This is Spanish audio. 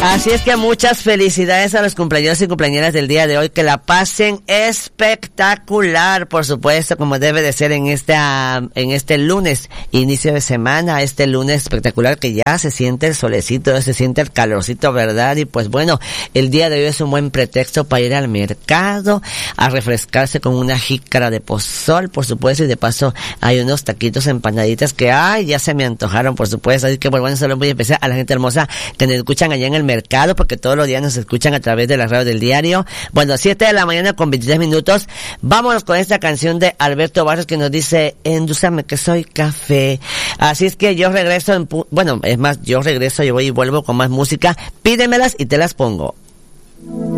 Así es que muchas felicidades a los cumpleaños y cumpleañeras del día de hoy, que la pasen espectacular, por supuesto, como debe de ser en este lunes, inicio de semana, este lunes espectacular que ya se siente el solecito, se siente el calorcito, ¿verdad? Y pues bueno, el día de hoy es un buen pretexto para ir al mercado, a refrescarse con una jícara de pozol, por supuesto, y de paso hay unos taquitos empanaditas que, ay, ya se me antojaron, por supuesto, así que pues bueno, solo voy a empezar a la gente hermosa que nos escuchan allá en el mercado, porque todos los días nos escuchan a través de la radio del diario. Bueno, 7 de la mañana con 23 minutos. Vámonos con esta canción de Alberto Barros que nos dice, endulzame que soy café. Así es que yo regreso, yo voy y vuelvo con más música. Pídemelas y te las pongo.